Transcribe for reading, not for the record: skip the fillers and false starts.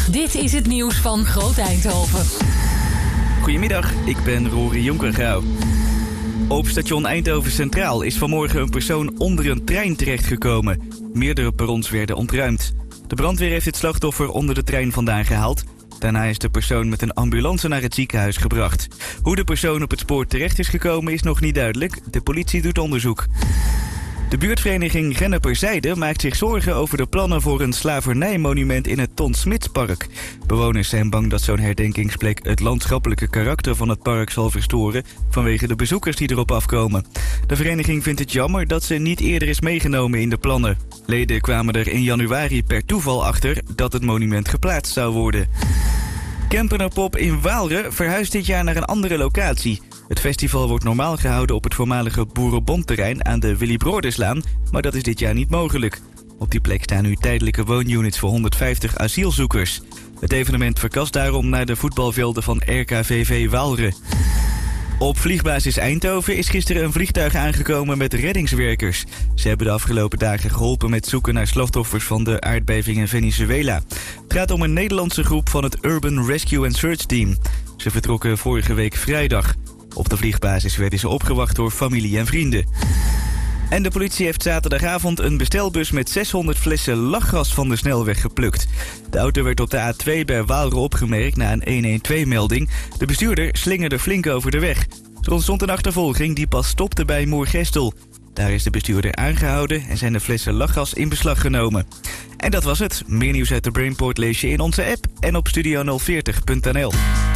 Dit is het nieuws van Groot Eindhoven. Goedemiddag, ik ben Rory Jonkergouw. Op station Eindhoven Centraal is vanmorgen een persoon onder een trein terechtgekomen. Meerdere perrons werden ontruimd. De brandweer heeft het slachtoffer onder de trein vandaan gehaald. Daarna is de persoon met een ambulance naar het ziekenhuis gebracht. Hoe de persoon op het spoor terecht is gekomen is nog niet duidelijk. De politie doet onderzoek. De buurtvereniging Genneperzijde maakt zich zorgen over de plannen voor een slavernijmonument in het Ton Smitspark. Bewoners zijn bang dat zo'n herdenkingsplek het landschappelijke karakter van het park zal verstoren vanwege de bezoekers die erop afkomen. De vereniging vindt het jammer dat ze niet eerder is meegenomen in de plannen. Leden kwamen er in januari per toeval achter dat het monument geplaatst zou worden. Kempenerpop in Waalre verhuist dit jaar naar een andere locatie. Het festival wordt normaal gehouden op het voormalige Boerenbondterrein aan de Willy Broderslaan, maar dat is dit jaar niet mogelijk. Op die plek staan nu tijdelijke woonunits voor 150 asielzoekers. Het evenement verkast daarom naar de voetbalvelden van RKVV Waalre. Op vliegbasis Eindhoven is gisteren een vliegtuig aangekomen met reddingswerkers. Ze hebben de afgelopen dagen geholpen met zoeken naar slachtoffers van de aardbeving in Venezuela. Het gaat om een Nederlandse groep van het Urban Rescue and Search Team. Ze vertrokken vorige week vrijdag. Op de vliegbasis werden ze opgewacht door familie en vrienden. En de politie heeft zaterdagavond een bestelbus met 600 flessen lachgas van de snelweg geplukt. De auto werd op de A2 bij Waalre opgemerkt na een 112-melding. De bestuurder slingerde flink over de weg. Er ontstond een achtervolging die pas stopte bij Moergestel. Daar is de bestuurder aangehouden en zijn de flessen lachgas in beslag genomen. En dat was het. Meer nieuws uit de Brainport lees je in onze app en op studio040.nl.